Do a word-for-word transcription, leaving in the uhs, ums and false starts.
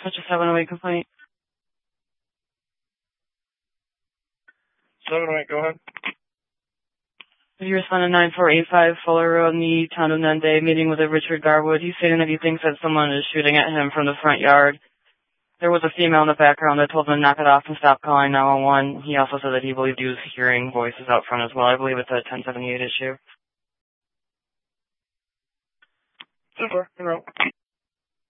Rochester seven oh eight complaint. seven oh eight, go ahead. You respond to nine four eight five Fuller Road in the town of Nunde, meeting with a Richard Garwood. He's stating that he thinks that someone is shooting at him from the front yard. There was a female in the background that told him to knock it off and stop calling nine one one. He also said that he believed he was hearing voices out front as well. I believe it's a ten seventy-eight issue. Super, you know.